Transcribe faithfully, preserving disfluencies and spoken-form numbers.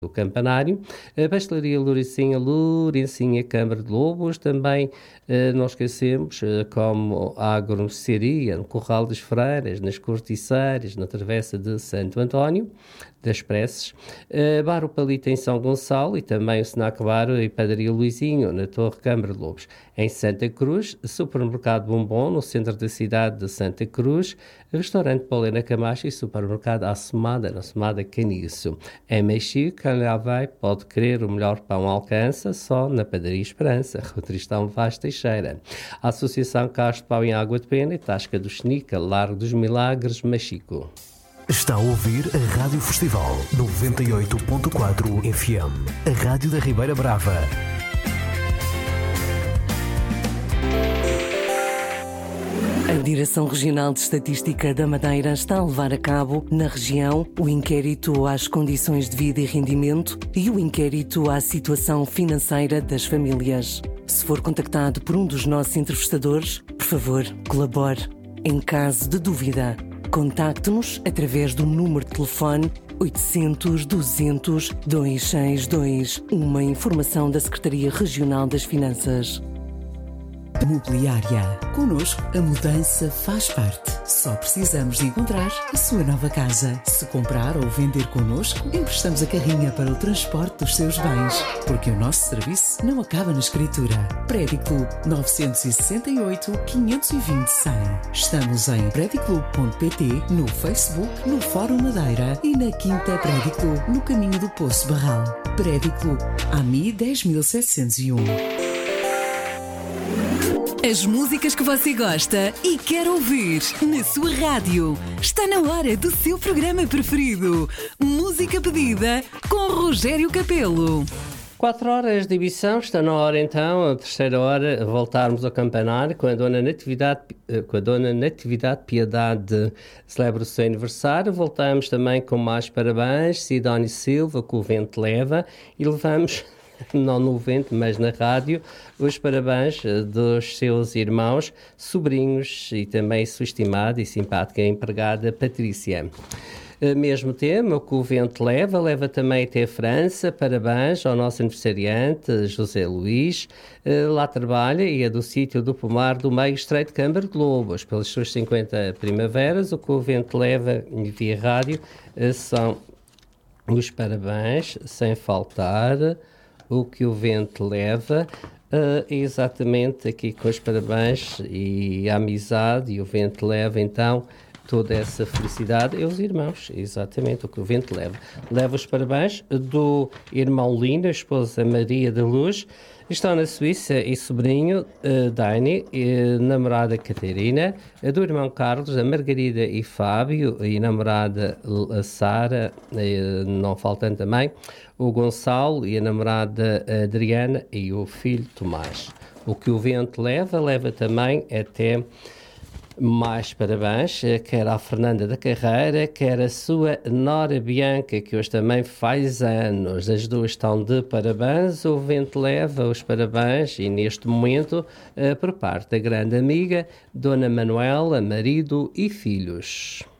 do Campanário, a Pastelaria Lourencinha, Lourencinha Câmara de Lobos, também eh, não esquecemos, eh, como a agromercearia no Corral das Freiras, nas Corticeiras, na Travessa de Santo António, das Preces, eh, Bar o Palito em São Gonçalo e também o Snack Bar e Padaria Luizinho, na Torre Câmara de Lobos. Em Santa Cruz, Supermercado Bombom, no centro da cidade de Santa Cruz, Restaurante Paulina Camacho e Supermercado Assomada, na Assomada Caniço. Em Mexico, quem lá vai pode querer o melhor pão alcança só na Padaria Esperança, Rua Tristão Vaz Teixeira. A Associação Castro Pau em Água de Pena e Tasca do Xenica, Largo dos Milagres, Mexico. Está a ouvir a Rádio Festival noventa e oito ponto quatro F M, a Rádio da Ribeira Brava. A Direção Regional de Estatística da Madeira está a levar a cabo, na região, o inquérito às condições de vida e rendimento e o inquérito à situação financeira das famílias. Se for contactado por um dos nossos entrevistadores, por favor, colabore. Em caso de dúvida, contacte-nos através do número de telefone oitocentos, duzentos, duzentos e sessenta e dois, uma informação da Secretaria Regional das Finanças. Mobiliária. Connosco, a mudança faz parte. Só precisamos de encontrar a sua nova casa. Se comprar ou vender connosco, emprestamos a carrinha para o transporte dos seus bens. Porque o nosso serviço não acaba na escritura. Prédio Clube novecentos e sessenta e oito, quinhentos e vinte, cem. Estamos em prediclube ponto pt, no Facebook, no Fórum Madeira e na Quinta Prédio Clube, no caminho do Poço Barral. Prédio Clube, A M I dez mil setecentos e um. As músicas que você gosta e quer ouvir na sua rádio. Está na hora do seu programa preferido. Música pedida com Rogério Capelo. Quatro horas de emissão, está na hora então, a terceira hora, voltarmos ao campanário com a Dona Natividade, com a Dona Natividade Piedade celebra o seu aniversário. Voltamos também com mais parabéns, Sidónio Silva, que o vento leva, e levamos... não no vento, mas na rádio, os parabéns dos seus irmãos, sobrinhos e também sua estimada e simpática empregada Patrícia. Mesmo tema, o que o vento leva, leva também até a França, parabéns ao nosso aniversariante José Luís, lá trabalha e é do sítio do Pomar do Meio Estreito de Câmara de Lobos, pelas suas cinquenta primaveras. O que o vento leva via rádio são os parabéns, sem faltar... O que o vento leva, uh, exatamente aqui com os parabéns e a amizade, e o vento leva então toda essa felicidade. E os irmãos, exatamente o que o vento leva. Leva os parabéns do irmão Lino, a esposa Maria da Luz, estão na Suíça, e sobrinho uh, Dani, e namorada Catarina, do irmão Carlos, a Margarida e Fábio, e namorada a Sara, uh, não faltando também o Gonçalo e a namorada Adriana e o filho Tomás. O que o vento leva, leva também até mais parabéns, quer à Fernanda da Carreira, quer a sua Nora Bianca, que hoje também faz anos. As duas estão de parabéns. O vento leva os parabéns, e neste momento, por parte da grande amiga, Dona Manuela, marido e filhos.